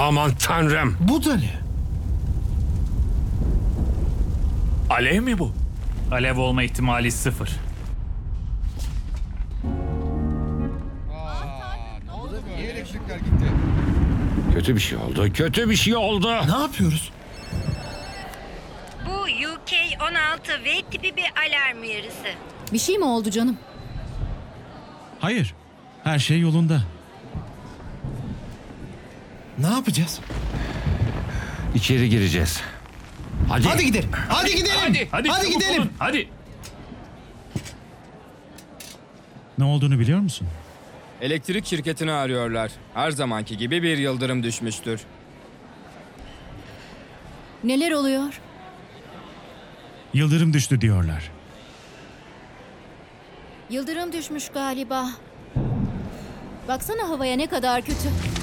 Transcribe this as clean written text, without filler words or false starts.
Aman tanrım. Bu da ne? Alev mi bu? Alev olma ihtimali 0. Niye elektrikler gitti? Kötü bir şey oldu. Kötü bir şey oldu. Ne yapıyoruz? Bu UK-16V tipi bir alarm uyarısı. Bir şey mi oldu canım? Hayır. Her şey yolunda. Ne yapacağız? İçeri gireceğiz. Hadi. Hadi gidelim. Hadi gidelim. Hadi Hadi çabuk gidelim. olun, hadi. Ne olduğunu biliyor musun? Elektrik şirketini arıyorlar. Her zamanki gibi bir yıldırım düşmüştür. Neler oluyor? Yıldırım düştü diyorlar. Yıldırım düşmüş galiba. Baksana havaya ne kadar kötü.